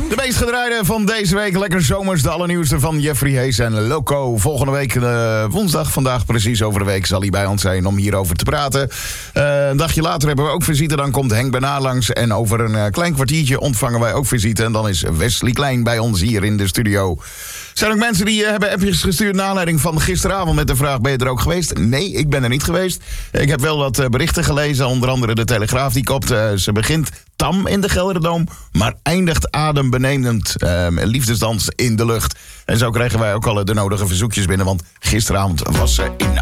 De meest gedraaide van deze week. Lekker zomers, de allernieuwste van Jeffrey Hees en Loco. Volgende week, woensdag, vandaag precies over de week, zal hij bij ons zijn om hierover te praten. Een dagje later hebben we ook visite. Dan komt Henk Bernard langs. En over een klein kwartiertje ontvangen wij ook visite. En dan is Wesley Klein bij ons hier in de studio. Er zijn ook mensen die hebben appjes gestuurd naar aanleiding van gisteravond met de vraag: ben je er ook geweest? Nee, ik ben er niet geweest. Ik heb wel wat berichten gelezen, onder andere de Telegraaf. Die kopt, ze begint tam in de Gelderdoom, maar eindigt adembenemend. Liefdesdans in de lucht. En zo kregen wij ook al de nodige verzoekjes binnen, want gisteravond was ze in